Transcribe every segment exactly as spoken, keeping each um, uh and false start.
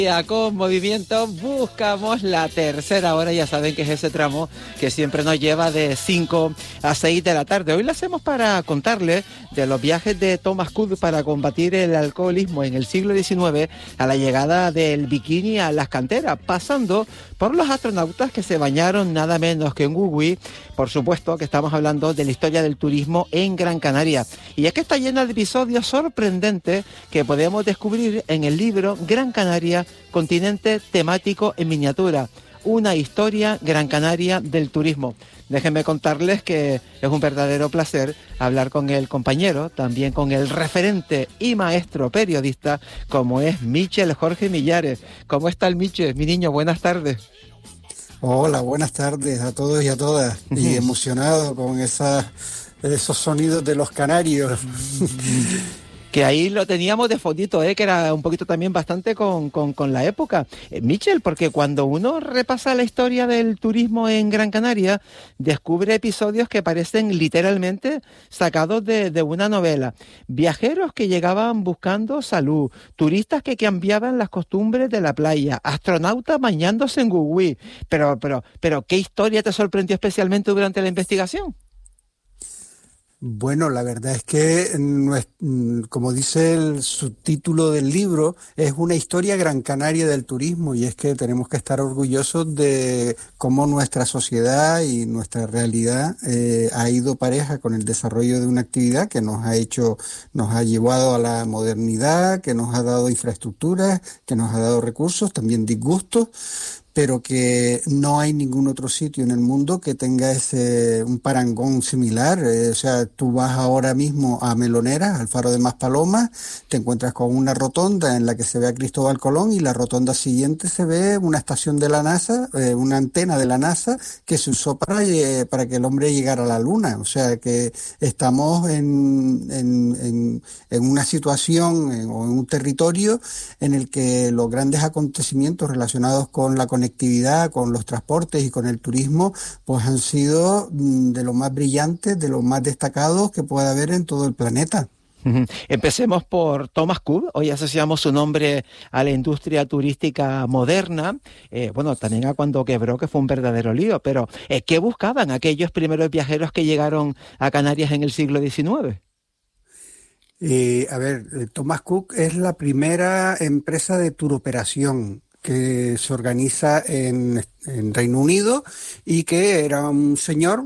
Con movimiento buscamos la tercera hora, ya saben que es ese tramo que siempre nos lleva de cinco a seis de la tarde. Hoy lo hacemos para contarles de los viajes de Thomas Cook para combatir el alcoholismo en el siglo diecinueve, a la llegada del bikini a las canteras, pasando por los astronautas que se bañaron nada menos que en Wee. Por supuesto que estamos hablando de la historia del turismo en Gran Canaria. Y es que está llena de episodios sorprendentes que podemos descubrir en el libro Gran Canaria, continente temático en miniatura, una historia Gran Canaria del turismo. Déjenme contarles que es un verdadero placer hablar con el compañero, también con el referente y maestro periodista, como es Michel Jorge Millares. ¿Cómo está el Michel, mi niño? Buenas tardes. Hola, buenas tardes a todos y a todas. Y emocionado con esa, esos sonidos de los canarios. Que ahí lo teníamos de fondito, ¿eh? Que era un poquito también bastante con, con, con la época. Eh, Michel, porque cuando uno repasa la historia del turismo en Gran Canaria, descubre episodios que parecen literalmente sacados de, de una novela. Viajeros que llegaban buscando salud, turistas que cambiaban las costumbres de la playa, astronautas bañándose en Wee. Pero, pero, pero, ¿qué historia te sorprendió especialmente durante la investigación? Bueno, la verdad es que, como dice el subtítulo del libro, es una historia Gran Canaria del turismo, y es que tenemos que estar orgullosos de cómo nuestra sociedad y nuestra realidad eh, ha ido pareja con el desarrollo de una actividad que nos ha hecho, nos ha llevado a la modernidad, que nos ha dado infraestructuras, que nos ha dado recursos, también disgustos, pero que no hay ningún otro sitio en el mundo que tenga ese un parangón similar. Eh, o sea, tú vas ahora mismo a Meloneras, al Faro de Maspalomas, te encuentras con una rotonda en la que se ve a Cristóbal Colón, y la rotonda siguiente se ve una estación de la NASA, eh, una antena de la NASA que se usó para, eh, para que el hombre llegara a la Luna. O sea, que estamos en, en, en, en una situación en, o en un territorio en el que los grandes acontecimientos relacionados con la conectividad, con los transportes y con el turismo, pues han sido de los más brillantes, de los más destacados que pueda haber en todo el planeta. Empecemos por Thomas Cook. Hoy asociamos su nombre a la industria turística moderna, eh, bueno, también a cuando quebró, que fue un verdadero lío, pero eh, ¿qué buscaban aquellos primeros viajeros que llegaron a Canarias en el siglo diecinueve? Eh, a ver, Thomas Cook es la primera empresa de turoperación que se organiza en, en Reino Unido, y que era un señor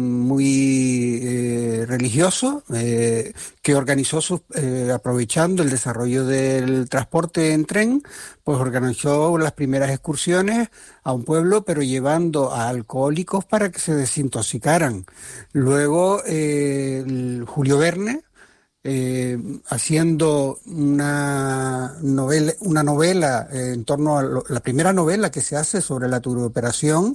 muy eh, religioso eh, que organizó, sus, eh, aprovechando el desarrollo del transporte en tren, pues organizó las primeras excursiones a un pueblo, pero llevando a alcohólicos para que se desintoxicaran. Luego eh, el Julio Verne, Eh, haciendo una novela, una novela eh, en torno a lo, la primera novela que se hace sobre la turoperación,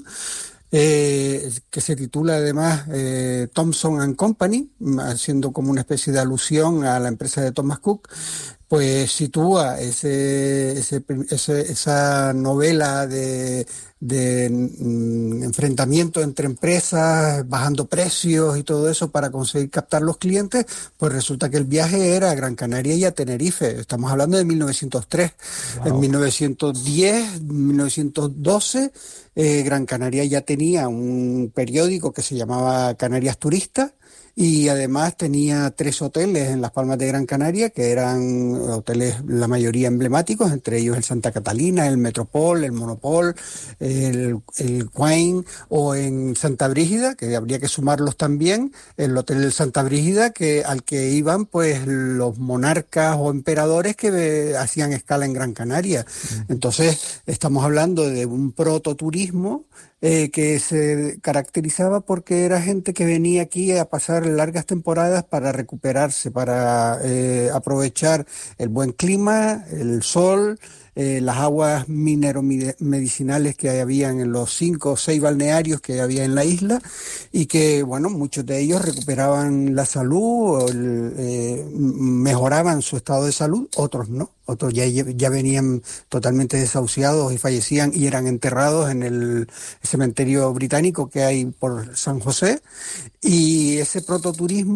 eh, que se titula además eh, Thompson and Company, haciendo como una especie de alusión a la empresa de Thomas Cook. Pues sitúa ese, ese, ese, esa novela de, de mm, enfrentamiento entre empresas, bajando precios y todo eso para conseguir captar los clientes. Pues resulta que el viaje era a Gran Canaria y a Tenerife. Estamos hablando de mil novecientos tres. Wow. En mil novecientos diez, mil novecientos doce, eh, Gran Canaria ya tenía un periódico que se llamaba Canarias Turista, y además tenía tres hoteles en las Palmas de Gran Canaria, que eran hoteles la mayoría emblemáticos, entre ellos el Santa Catalina, el Metropol, el Monopol, el, el Queen, o en Santa Brígida, que habría que sumarlos también, el Hotel Santa Brígida, que, al que iban pues los monarcas o emperadores que eh, hacían escala en Gran Canaria. Mm. Entonces estamos hablando de un prototurismo Eh, que se caracterizaba porque era gente que venía aquí a pasar largas temporadas para recuperarse, para eh, aprovechar el buen clima, el sol, eh, las aguas minero-medicinales que habían en los cinco o seis balnearios que había en la isla, y que, bueno, muchos de ellos recuperaban la salud, o el, eh, mejoraban su estado de salud, otros no. Otros ya, ya venían totalmente desahuciados y fallecían y eran enterrados en el cementerio británico que hay por San José. Y ese prototurismo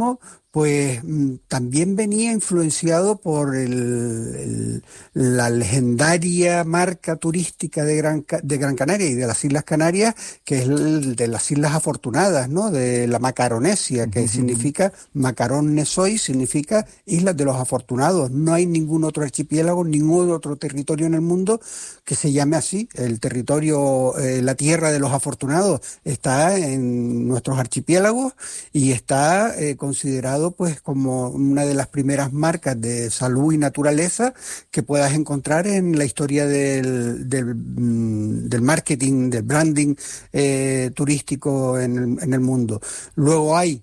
pues mm, también venía influenciado por el, el- la legendaria marca turística de Gran, Ca- de Gran Canaria y de las Islas Canarias, que es el de las Islas Afortunadas, ¿no? De la Macaronesia, que significa, Macarón Nesoy significa Islas de los Afortunados. No hay ningún otro archipiélago, ningún otro territorio en el mundo que se llame así. El territorio, eh, la tierra de los afortunados está en nuestros archipiélagos y está eh, considerado pues como una de las primeras marcas de salud y naturaleza que puedas encontrar en la historia del, del, mm, del marketing, del branding eh, turístico en el, en el mundo. Luego hay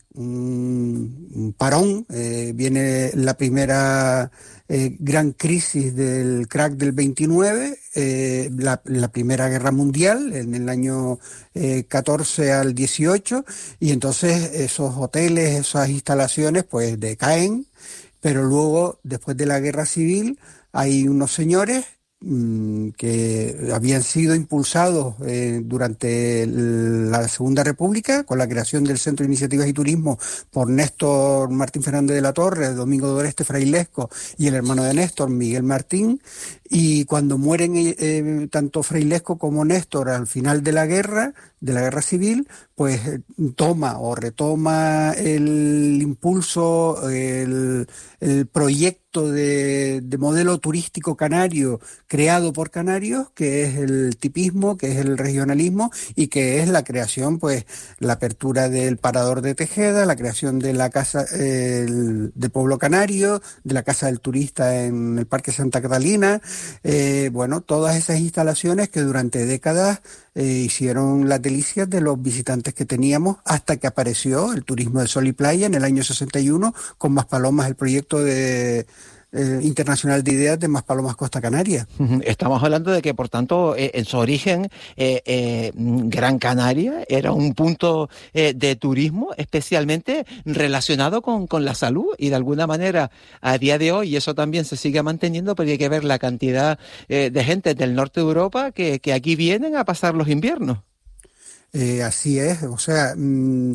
un, un parón, eh, viene la primera eh, gran crisis del crack del veintinueve, eh, la, la Primera Guerra Mundial en el año eh, catorce al dieciocho, y entonces esos hoteles, esas instalaciones pues decaen, pero luego, después de la Guerra Civil, hay unos señores mm, que habían sido impulsados eh, durante el- la Segunda República con la creación del Centro de Iniciativas y Turismo por Néstor Martín Fernández de la Torre, Domingo Doreste Frailesco y el hermano de Néstor, Miguel Martín, y cuando mueren eh, eh, tanto Frailesco como Néstor al final de la guerra, de la guerra civil, pues eh, toma o retoma el impulso, el, el proyecto de, de modelo turístico canario creado por canarios, que es el tipismo, que es el regionalismo y que es la creación, pues la apertura del Parador de Tejeda, la creación de la Casa eh, el- del Pueblo Canario, de la Casa del Turista en el Parque Santa Catalina, eh, bueno, todas esas instalaciones que durante décadas eh, hicieron las delicias de los visitantes que teníamos hasta que apareció el turismo de sol y playa en el año sesenta y uno con Maspalomas, el proyecto de, eh, internacional de ideas de Maspalomas Costa Canaria. Ujú. Estamos hablando de que, por tanto, eh, en su origen, eh, eh, mm, Gran Canaria era un punto eh, de turismo especialmente relacionado con, con la salud y de alguna manera a día de hoy, y eso también se sigue manteniendo, pero hay que ver la cantidad eh, de gente del norte de Europa que, que aquí vienen a pasar los inviernos. Eh, así es, o sea, mm,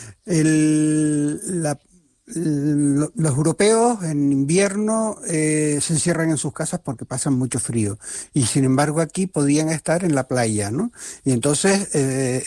el, la- lo- los europeos en invierno eh, se encierran en sus casas porque pasan mucho frío y sin embargo aquí podían estar en la playa, ¿no? Y entonces eh,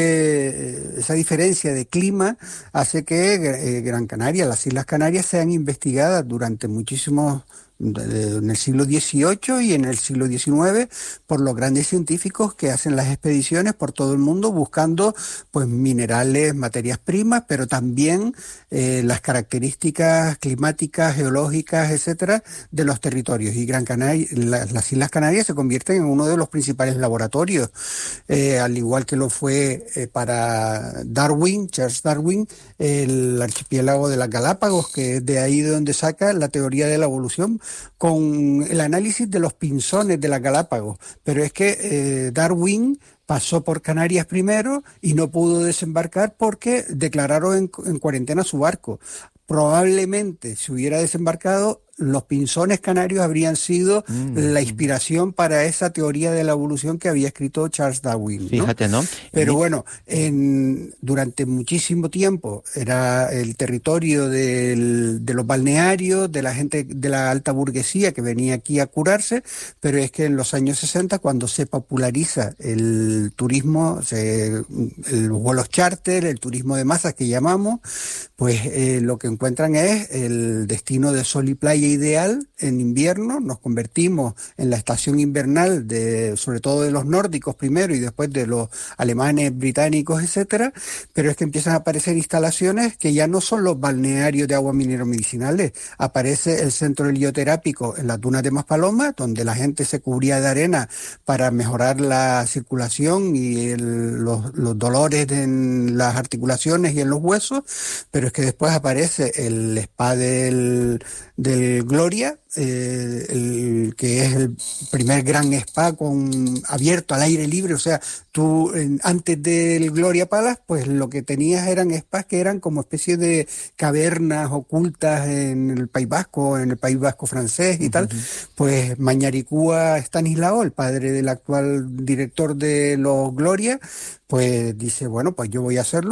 ese, esa diferencia de clima hace que eh, Gran Canaria, las Islas Canarias sean investigadas durante muchísimos de- en el siglo dieciocho y en el siglo diecinueve por los grandes científicos que hacen las expediciones por todo el mundo buscando pues minerales, materias primas, pero también eh, las características climáticas, geológicas, etcétera, de los territorios. Y Gran Canaria, la- las Islas Canarias se convierten en uno de los principales laboratorios, eh, al igual que lo fue eh, para Darwin, Charles Darwin, el archipiélago de las Galápagos, que es de ahí de donde saca la teoría de la evolución, con el análisis de los pinzones de las Galápagos. Pero es que eh, Darwin pasó por Canarias primero y no pudo desembarcar porque declararon en, en cuarentena su barco. Probablemente si hubiera desembarcado, los pinzones canarios habrían sido Mm, la mm. inspiración para esa teoría de la evolución que había escrito Charles Darwin, ¿no? Fíjate, ¿no? Pero Mi- bueno, en, durante muchísimo tiempo era el territorio del- de los balnearios, de la gente de la alta burguesía que venía aquí a curarse, pero es que en los años sesenta, cuando se populariza el turismo, se, el- los vuelos charter, el turismo de masas que llamamos, pues eh, lo que encuentran es el destino de sol y playa ideal en invierno. Nos convertimos en la estación invernal de, sobre todo de los nórdicos primero y después de los alemanes, británicos, etcétera. Pero es que empiezan a aparecer instalaciones que ya no son los balnearios de aguas minero-medicinales. Aparece el centro helioterápico en las dunas de Maspalomas, donde la gente se cubría de arena para mejorar la circulación y el- los, los dolores en las articulaciones y en los huesos. Pero es que después aparece el spa del, del Gloria, eh, el, que es el primer gran spa con, abierto al aire libre. O sea, tú en- antes del Gloria Palace, pues lo que tenías eran spas que eran como especie de cavernas ocultas en el País Vasco, en el País Vasco francés y tal. Pues Mañaricúa Estanislao, el padre del actual director de los Gloria, pues dice, bueno, pues yo voy a hacerlo.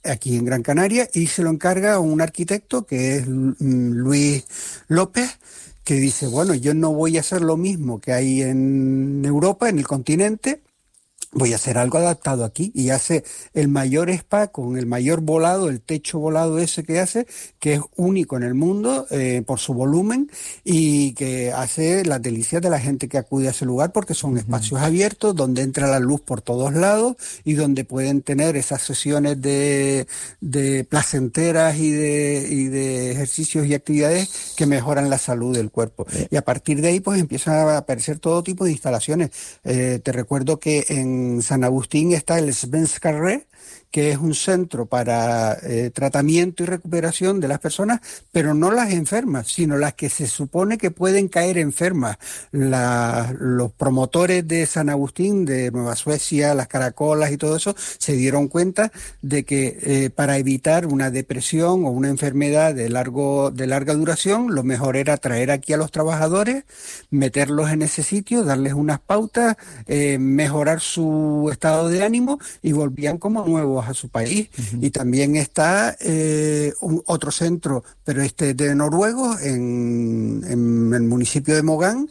aquí en Gran Canaria, y se lo encarga a un arquitecto que es Luis López, que dice, bueno, yo no voy a hacer lo mismo que hay en Europa, en el continente, voy a hacer algo adaptado aquí, y hace el mayor spa con el mayor volado, el techo volado ese que hace, que es único en el mundo eh, por su volumen, y que hace las delicias de la gente que acude a ese lugar, porque son uh-huh. espacios abiertos donde entra la luz por todos lados y donde pueden tener esas sesiones de, de placenteras y de, y de ejercicios y actividades que mejoran la salud del cuerpo. Sí. Y a partir de ahí pues empiezan a aparecer todo tipo de instalaciones. Eh, te recuerdo que en En San Agustín está el Svensk Carré, que es un centro para eh, tratamiento y recuperación de las personas, pero no las enfermas, sino las que se supone que pueden caer enfermas. La, los promotores de San Agustín, de Nueva Suecia, las caracolas y todo eso, se dieron cuenta de que eh, para evitar una depresión o una enfermedad de, largo, de larga duración, lo mejor era traer aquí a los trabajadores, meterlos en ese sitio, darles unas pautas, eh, mejorar su estado de ánimo, y volvían como nuevos a su país. Uh-huh. Y también está eh, un, otro centro, pero este de noruegos, en, en el municipio de Mogán,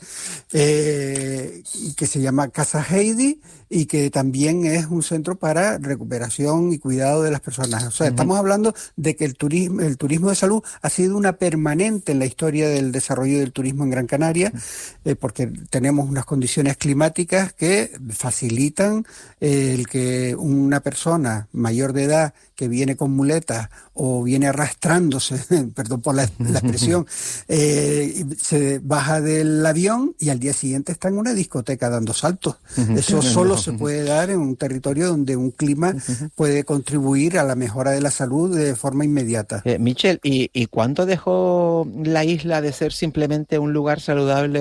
eh, que se llama Casa Heidi, y que también es un centro para recuperación y cuidado de las personas. O sea, uh-huh. estamos hablando de que el turismo, el turismo de salud ha sido una permanente en la historia del desarrollo del turismo en Gran Canaria, eh, porque tenemos unas condiciones climáticas que facilitan eh, el que una persona mayor de edad que viene con muletas o viene arrastrándose, perdón por la, la expresión, eh, se baja del avión y al día siguiente está en una discoteca dando saltos. Uh-huh. Eso solo se puede dar en un territorio donde un clima uh-huh. puede contribuir a la mejora de la salud de forma inmediata. Eh, Michel, ¿y, ¿y cuándo dejó la isla de ser simplemente un lugar saludable